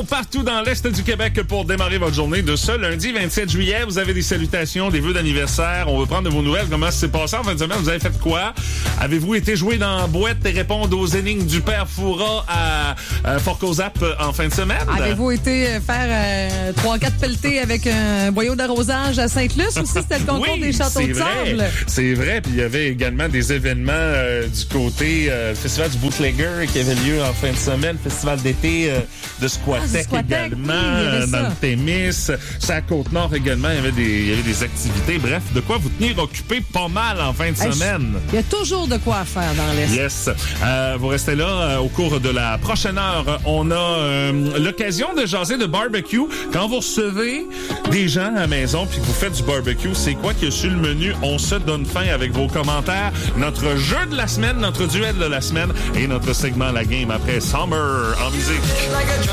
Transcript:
partout dans l'Est du Québec pour démarrer votre journée de ce lundi 27 juillet. Vous avez des salutations, des vœux d'anniversaire. On veut prendre de vos nouvelles. Comment ça s'est passé en fin de semaine? Vous avez fait quoi? Avez-vous été joué dans la boîte et répondre aux énigmes du Père Foura à Fort-Cozap en fin de semaine? Avez-vous été faire 3-4 pelletés avec un boyau d'arrosage à Sainte-Luce aussi? C'était le concours des châteaux de sable. C'est vrai. Puis il y avait également des événements du côté Festival du Bootlegger qui avait lieu en fin de semaine. Festival d'été de Squatec également, dans le Témis. Sur la Côte-Nord également, il y avait des activités. Bref, de quoi vous tenir occupé pas mal en fin de semaine. Il y a toujours de quoi faire dans l'Est. Yes. Vous restez là au cours de la prochaine heure. On a l'occasion de jaser de barbecue. Quand vous recevez des gens à la maison puis que vous faites du barbecue, c'est quoi qu'il y a sur le menu? On se donne faim avec vos commentaires. Notre jeu de la semaine, notre duel de la semaine et notre segment La Game après Summer en musique.